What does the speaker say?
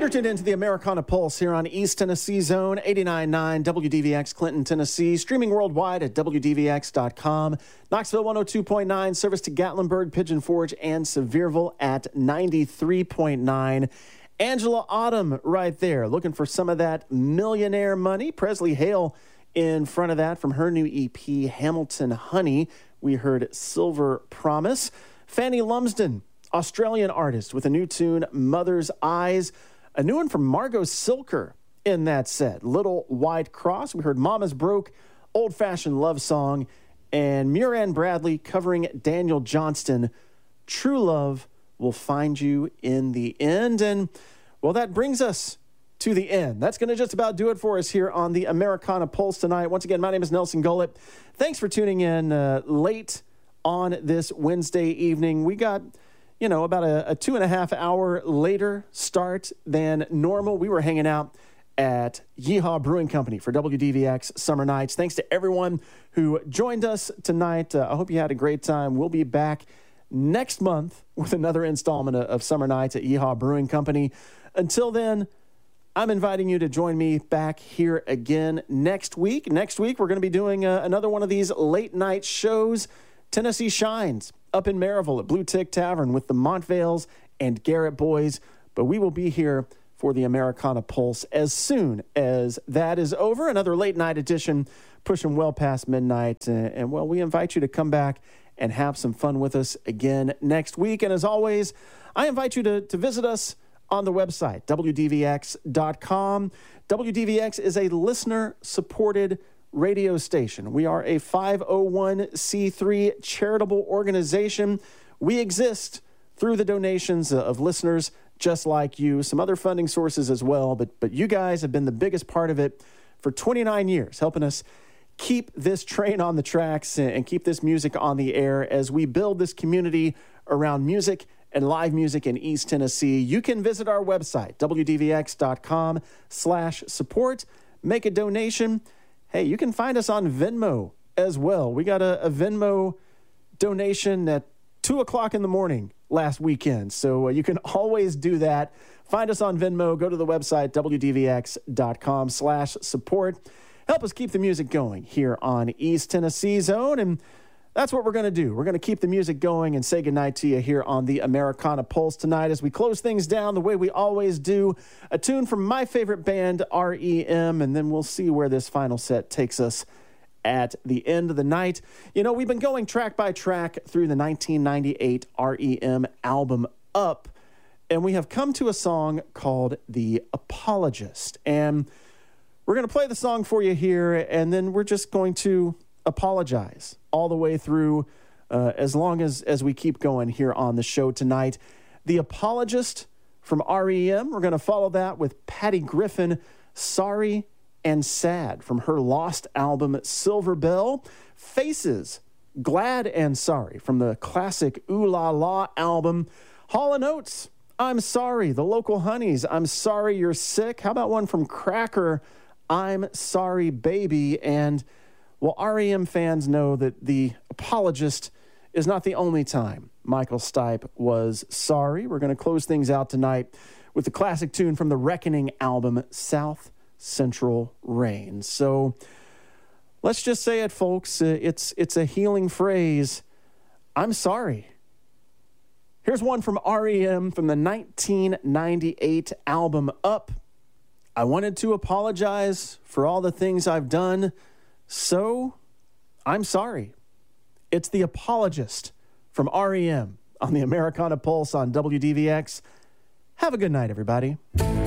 You're tuned into the Americana Pulse here on East Tennessee Zone, 89.9 WDVX Clinton, Tennessee. Streaming worldwide at WDVX.com. Knoxville 102.9, service to Gatlinburg, Pigeon Forge, and Sevierville at 93.9. Angela Autumn right there, looking for some of that millionaire money. Presley Hale in front of that from her new EP, Hamilton Honey. We heard Silver Promise. Fanny Lumsden, Australian artist with a new tune, Mother's Eyes. A new one from Margot Silker in that set. Little White Cross. We heard Mama's Broke, Old Fashioned Love Song, and Muran Bradley covering Daniel Johnston, True Love Will Find You in the End. And, well, that brings us to the end. That's going to just about do it for us here on the Americana Pulse tonight. Once again, my name is Nelson Gullett. Thanks for tuning in late on this Wednesday evening. We got, about a 2.5 hour later start than normal. We were hanging out at Yeehaw Brewing Company for WDVX Summer Nights. Thanks to everyone who joined us tonight. I hope you had a great time. We'll be back next month with another installment of Summer Nights at Yeehaw Brewing Company. Until then, I'm inviting you to join me back here again next week. Next week, we're going to be doing another one of these late night shows. Tennessee Shines up in Maryville at Blue Tick Tavern with the Montvales and Garrett Boys. But we will be here for the Americana Pulse as soon as that is over. Another late night edition pushing well past midnight. And we invite you to come back and have some fun with us again next week. And as always, I invite you to visit us on the website, WDVX.com. WDVX is a listener-supported radio station. We are a 501c3 charitable organization. We exist through the donations of listeners just like you, some other funding sources as well, but you guys have been the biggest part of it for 29 years, helping us keep this train on the tracks and keep this music on the air as we build this community around music and live music in East Tennessee. You can visit our website, WDVX.com/support, make a donation. Hey, you can find us on Venmo as well. We got a Venmo donation at 2 o'clock in the morning last weekend. So you can always do that. Find us on Venmo. Go to the website, WDVX.com/support. Help us keep the music going here on East Tennessee Zone. And that's what we're going to do. We're going to keep the music going and say goodnight to you here on the Americana Pulse tonight as we close things down the way we always do. A tune from my favorite band, REM, and then we'll see where this final set takes us at the end of the night. We've been going track by track through the 1998 REM album Up, and we have come to a song called The Apologist. And we're going to play the song for you here, and then we're just going to apologize all the way through as long as we keep going here on the show tonight. The Apologist from REM. We're going to follow that with Patty Griffin, Sorry and Sad from her lost album Silver Bell. Faces, Glad and Sorry from the classic Ooh La La album. Hall & Oates, I'm Sorry. The Local Honeys, I'm Sorry You're Sick. How about one from Cracker, I'm Sorry Baby. And well, REM fans know that The Apologist is not the only time Michael Stipe was sorry. We're going to close things out tonight with the classic tune from the Reckoning album, South Central Rain. So let's just say it, folks. It's a healing phrase. I'm sorry. Here's one from REM from the 1998 album Up. I wanted to apologize for all the things I've done. So, I'm sorry. It's The Apologist from REM on the Americana Pulse on WDVX. Have a good night, everybody.